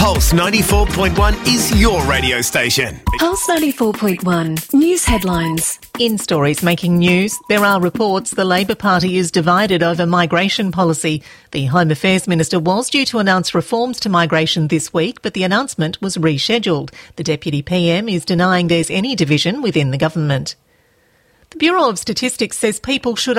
Pulse 94.1 is your radio station. Pulse 94.1 News headlines. In stories making news, there are reports the Labor Party is divided over migration policy. The Home Affairs Minister was due to announce reforms to migration this week, but the announcement was rescheduled. The Deputy PM is denying there's any division within the government. The Bureau of Statistics says people should